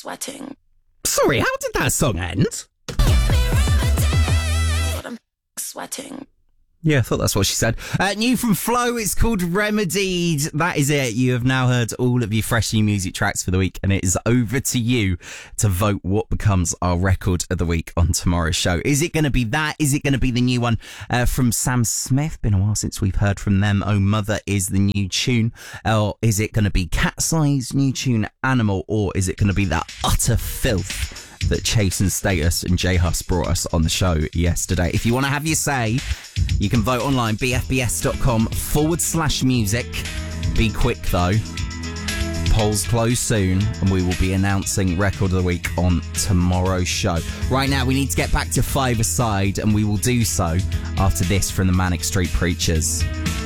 sweating. Sorry, how did that song end? But I'm sweating. Yeah, I thought that's what she said. New from Flo, it's called Remedied. That is it. You have now heard all of your fresh new music tracks for the week, and it is over to you to vote what becomes our record of the week on tomorrow's show. Is it going to be that? Is it going to be the new one from Sam Smith? Been a while since we've heard from them. Oh Mother is the new tune. Or is it going to be Cat's Eye's new tune, Animal? Or is it going to be that utter filth that Chase and Status and J Hus brought us on the show yesterday? If you want to have your say, you can vote online, bfbs.com/music. Be quick though. Polls close soon, and we will be announcing record of the week on tomorrow's show. Right now, we need to get back to 5 aside, and we will do so after this from the Manic Street Preachers.